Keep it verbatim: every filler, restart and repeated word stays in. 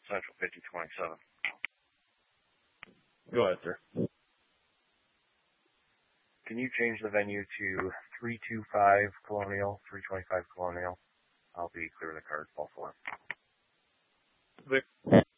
Central fifty twenty-seven. Go ahead, sir. Can you change the venue to three two five Colonial, three twenty-five Colonial? I'll be clearing the card, all four. Vic.